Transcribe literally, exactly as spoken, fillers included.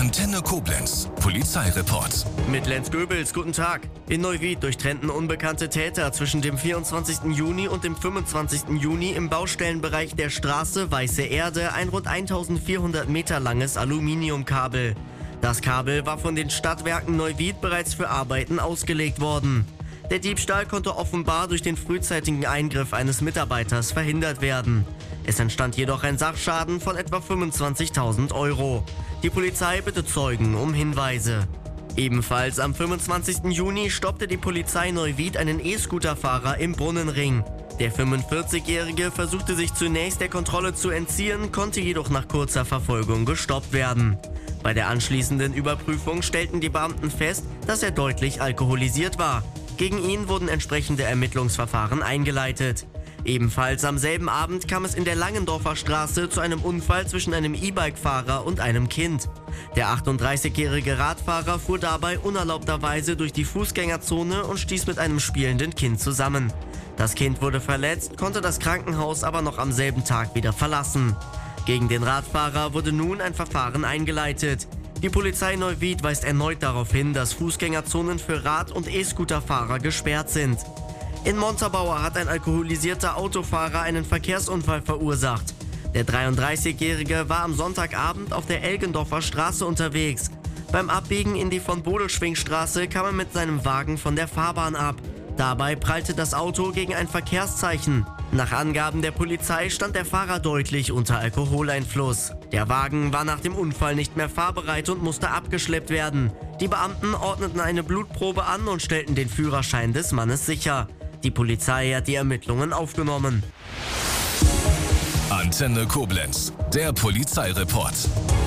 Antenne Koblenz, Polizeireport. Mit Lenz Goebels, guten Tag. In Neuwied durchtrennten unbekannte Täter zwischen dem vierundzwanzigsten Juni und dem fünfundzwanzigsten Juni im Baustellenbereich der Straße Weiße Erde ein rund eintausendvierhundert Meter langes Aluminiumkabel. Das Kabel war von den Stadtwerken Neuwied bereits für Arbeiten ausgelegt worden. Der Diebstahl konnte offenbar durch den frühzeitigen Eingriff eines Mitarbeiters verhindert werden. Es entstand jedoch ein Sachschaden von etwa fünfundzwanzigtausend Euro. Die Polizei bittet Zeugen um Hinweise. Ebenfalls am fünfundzwanzigsten Juni stoppte die Polizei Neuwied einen E-Scooter-Fahrer im Brunnenring. Der fünfundvierzigjährige versuchte sich zunächst der Kontrolle zu entziehen, konnte jedoch nach kurzer Verfolgung gestoppt werden. Bei der anschließenden Überprüfung stellten die Beamten fest, dass er deutlich alkoholisiert war. Gegen ihn wurden entsprechende Ermittlungsverfahren eingeleitet. Ebenfalls am selben Abend kam es in der Langendorfer Straße zu einem Unfall zwischen einem E-Bike-Fahrer und einem Kind. Der achtunddreißigjährige Radfahrer fuhr dabei unerlaubterweise durch die Fußgängerzone und stieß mit einem spielenden Kind zusammen. Das Kind wurde verletzt, konnte das Krankenhaus aber noch am selben Tag wieder verlassen. Gegen den Radfahrer wurde nun ein Verfahren eingeleitet. Die Polizei Neuwied weist erneut darauf hin, dass Fußgängerzonen für Rad- und E-Scooter-Fahrer gesperrt sind. In Montabaur hat ein alkoholisierter Autofahrer einen Verkehrsunfall verursacht. Der dreiunddreißigjährige war am Sonntagabend auf der Elgendorfer Straße unterwegs. Beim Abbiegen in die von Bodelschwingstraße kam er mit seinem Wagen von der Fahrbahn ab. Dabei prallte das Auto gegen ein Verkehrszeichen. Nach Angaben der Polizei stand der Fahrer deutlich unter Alkoholeinfluss. Der Wagen war nach dem Unfall nicht mehr fahrbereit und musste abgeschleppt werden. Die Beamten ordneten eine Blutprobe an und stellten den Führerschein des Mannes sicher. Die Polizei hat die Ermittlungen aufgenommen. Antenne Koblenz, der Polizeireport.